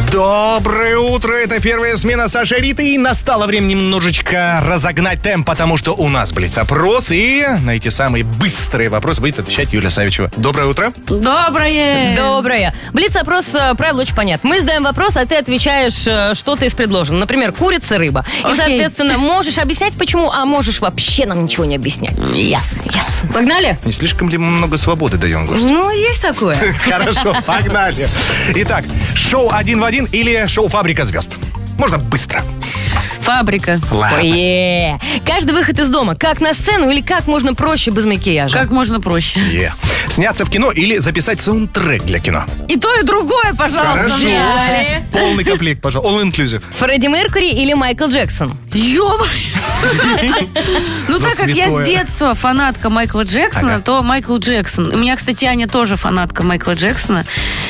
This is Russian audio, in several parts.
Доброе утро, это первая смена Саши и Риты. И настало время немножечко разогнать темп, потому что у нас блиц-опрос. И на эти самые быстрые вопросы будет отвечать Юлия Савичева. Доброе утро. Доброе. Блиц-опрос, правило очень понятно. Мы задаем вопрос, а ты отвечаешь что-то из предложенного. Например, курица, рыба. И, соответственно, можешь объяснять почему, а можешь вообще нам ничего не объяснять. Ясно. Погнали? Не слишком ли много свободы даем гостю? Ну, есть такое. Хорошо, погнали. Итак, шоу «Один в один» или шоу «Фабрика звезд»? Можно быстро. Фабрика. Ладно. Каждый выход из дома. Как на сцену или как можно проще без макияжа? Как можно проще. Сняться в кино или записать саундтрек для кино? И то, и другое, пожалуйста. Хорошо. Полный комплект, пожалуйста. All inclusive. Фредди Меркьюри или Майкл Джексон? Ё-моё. Ну, так как я с детства фанатка Майкла Джексона, то Майкл Джексон. У меня, кстати, Аня тоже фанатка Майкла Джексона.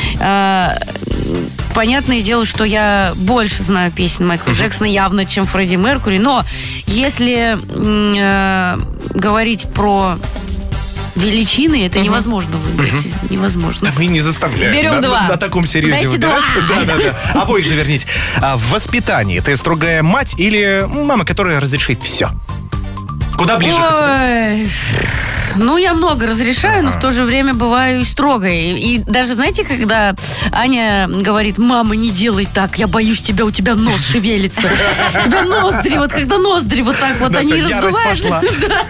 Понятное дело, что я больше знаю песен Майкла Джексона явно, чем Фредди Меркьюри. Но если говорить про величины, это невозможно выбрать. Невозможно. Да мы не заставляем. Берем два. На таком серьезе Дайте выбирать. Да. Обоих заверните. В воспитании ты строгая мать или мама, которая разрешит все? Куда ближе хотя бы? Ну, я много разрешаю, но в то же время бываю и строгой. И даже, знаете, когда Аня говорит: мама, не делай так, я боюсь тебя, у тебя нос шевелится. У тебя ноздри, вот когда ноздри вот так вот они раздуваются.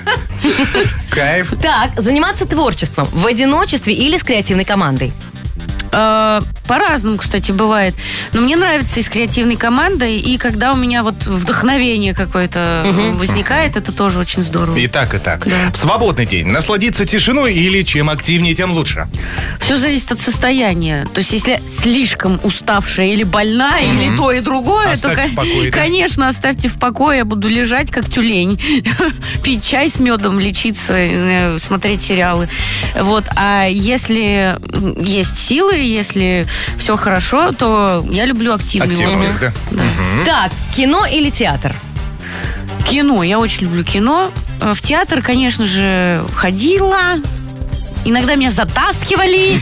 Кайф. Так, заниматься творчеством в одиночестве или с креативной командой? По-разному, кстати, бывает. Но мне нравится и с креативной командой, и когда у меня вот вдохновение какое-то возникает, это тоже очень здорово. И так, и так. Да. В свободный день насладиться тишиной или чем активнее, тем лучше? Все зависит от состояния. То есть, если слишком уставшая или больная, или то и другое, Оставьте в покое, да? конечно, оставьте в покое. Я буду лежать, как тюлень, пить чай с медом, лечиться, смотреть сериалы. Вот. А если есть силы, если все хорошо, то я люблю активный отдых. Да. Так, кино или театр? Кино. Я очень люблю кино. В театр, конечно же, ходила. Иногда меня затаскивали.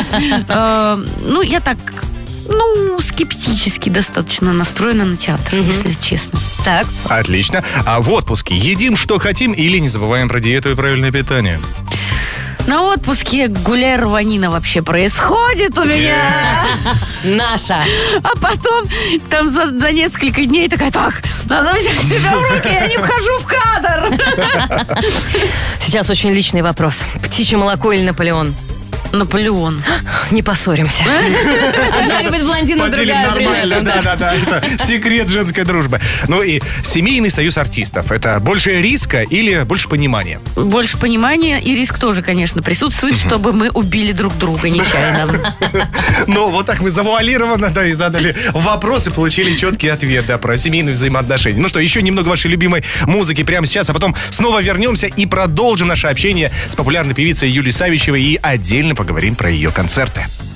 Ну, я так, скептически достаточно настроена на театр, если честно. Так. Отлично. А в отпуске едим, что хотим, или не забываем про диету и правильное питание? На отпуске гуляй-рванина вообще происходит у меня. Наша. А потом там за несколько дней такая: так, надо взять себя в руки, я не вхожу в кадр. Сейчас очень личный вопрос. Птичье молоко или Наполеон? Наполеон. Не поссоримся. Одна любит блондинов, другая нормально, брюнетов. да. Это секрет женской дружбы. Ну и семейный союз артистов. Это больше риска или больше понимания? Больше понимания, и риск тоже, конечно, присутствует, чтобы мы убили друг друга нечаянно. Ну, вот так мы завуалированно, и задали вопросы, получили четкий ответ, про семейные взаимоотношения. Ну что, еще немного вашей любимой музыки прямо сейчас, а потом снова вернемся и продолжим наше общение с популярной певицей Юлией Савичевой и отдельно поговорим про ее концерты.